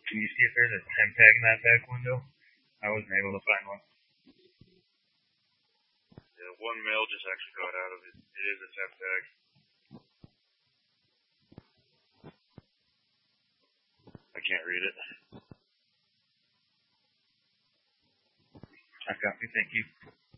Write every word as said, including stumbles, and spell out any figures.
Can you see if there's a temp tag in that back window? I wasn't able to find one. Yeah, one mail just actually got out of it. It is a temp tag. I can't read it. I copy, thank you.